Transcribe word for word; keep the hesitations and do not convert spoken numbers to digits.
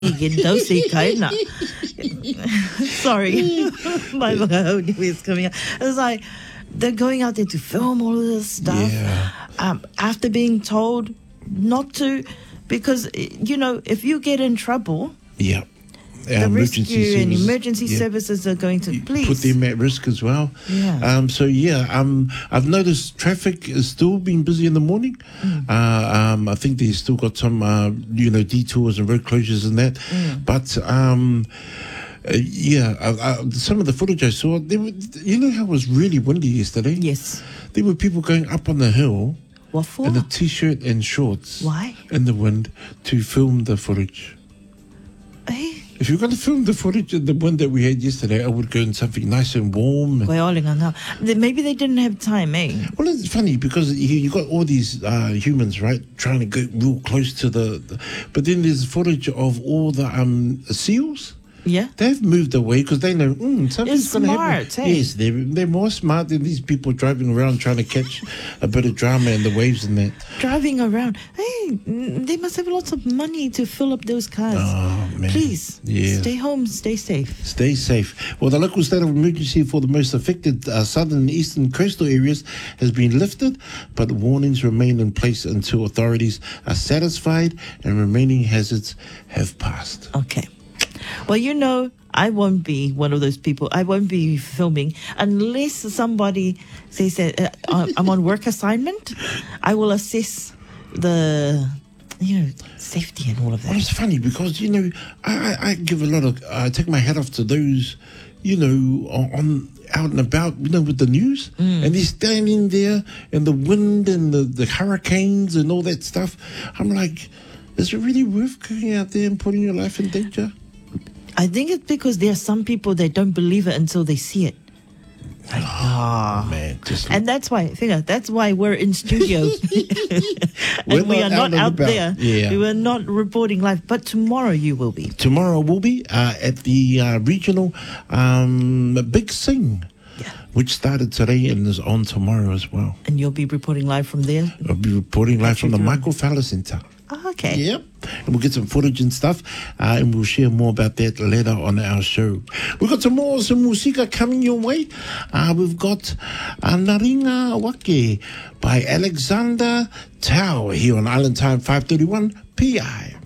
Gindosi kaina. Sorry, my Mahoney is coming out. It's like they're going out there to film all of this stuff Yeah. um, after being told not to, because you know if you get in trouble, Yeah. the rescue and services, emergency yeah, services are going to please put them at risk as well. Yeah. Um, so yeah, um, I've noticed traffic is still being busy in the morning. Mm. Uh, um, I think they've still got some, uh, you know, detours and road closures and that. Mm. But um, uh, yeah, uh, uh, some of the footage I saw, they were, you know how it was really windy yesterday? Yes. There were people going up on the hill What for? in a t-shirt and shorts. Why? In the wind to film the footage. Hey, If you're going to film the footage of the one that we had yesterday, I would go in something nice and warm. koe olinga ngā. They- maybe they didn't have time, eh? Well, it's funny because you, you got all these uh, humans, right, trying to get real close to the, the... But then there's footage of all the um, seals. Yeah. They've moved away because they know mm, something's It's going to happen. smart, eh? Yes, they're, they're more smart than these people driving around trying to catch a bit of drama and the waves and that. Driving around. Hey, mm, they must have lots of money to fill up those cars. Oh, man. Please, Yeah. stay home, stay safe. Stay safe. Well, the local state of emergency for the most affected uh, southern and eastern coastal areas has been lifted, but warnings remain in place until authorities are satisfied and remaining hazards have passed. Okay. Well, you know, I won't be one of those people. I won't be filming unless somebody says that uh, I'm on work assignment. I will assess the, you know, safety and all of Well, that. it's funny because, you know, I, I, I give a lot of, I take my hat off to those, you know, on, on out and about, you know, with the news. Mm. And they're standing there and the wind and the, the hurricanes and all that stuff. I'm like, is it really worth going out there and putting your life in danger? I think it's because there are some people that don't believe it until they see it. Like, ah. Man, just And that's why, figure, that's why we're in studio. We're and we not are out not and out about. there. Yeah. We were not reporting live. But tomorrow you will be. tomorrow will be uh, at the uh, regional um, Big Sing, Yeah. which started today and is on tomorrow as well. And you'll be reporting live from there. I'll be reporting live from the That's Michael Fowler Centre. Oh, okay. Yep. And we'll get some footage and stuff, uh, and we'll share more about that later on our show. We've got some more, some musika coming your way. Uh, we've got uh, Naringa Wake by Alexander Tau here on Island Time five thirty-one P I.